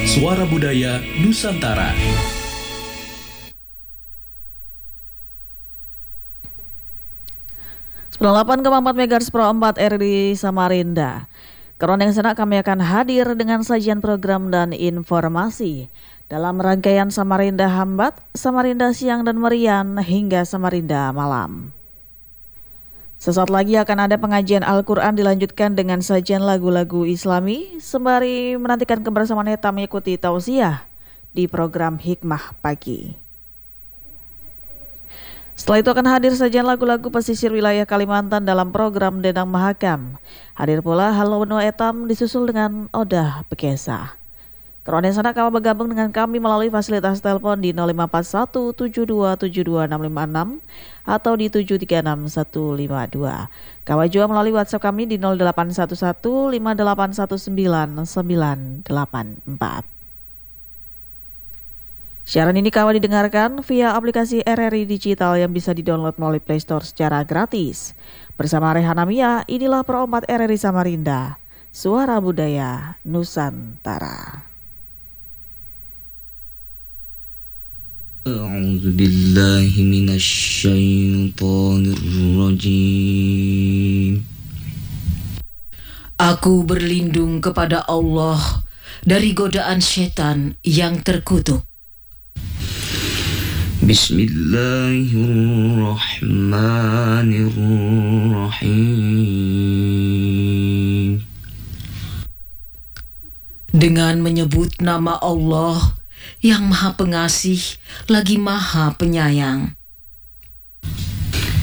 Suara Budaya Nusantara. Delapan 8,4 MHz Pro 4 RRI Samarinda. Keron yang senak kami akan hadir dengan sajian program dan informasi dalam rangkaian Samarinda Hambat, Samarinda Siang dan Merian hingga Samarinda Malam. Sesaat lagi akan ada pengajian Al-Quran dilanjutkan dengan sajian lagu-lagu Islami sembari menantikan kebersamaan kita mengikuti tausiah di program Hikmah Pagi. Setelah itu akan hadir sajian lagu-lagu pesisir wilayah Kalimantan dalam program Dendang Mahakam. Hadir pula Halo Benua Etam disusul dengan Odah Bekesa. Keronen sana kamu bergabung dengan kami melalui fasilitas telepon di 0541 7272656 atau di 736152. Kawan juga melalui WhatsApp kami di 0811 5819984. Siaran ini kawan didengarkan via aplikasi RRI Digital yang bisa didownload melalui Play Store secara gratis. Bersama Rehan Amia, inilah Pro 4 RRI Samarinda, Suara Budaya Nusantara. A'udzu billahi minasy syaithanir rajim. Aku berlindung kepada Allah dari godaan setan yang terkutuk. Bismillahirrahmanirrahim. Dengan menyebut nama Allah yang Maha Pengasih lagi Maha Penyayang.